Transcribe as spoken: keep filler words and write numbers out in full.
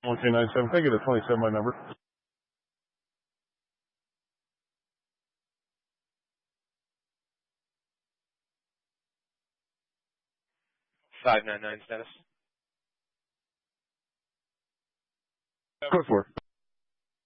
one two nine seven. Can I get a twenty-seven by number? five nine nine status. Go for it.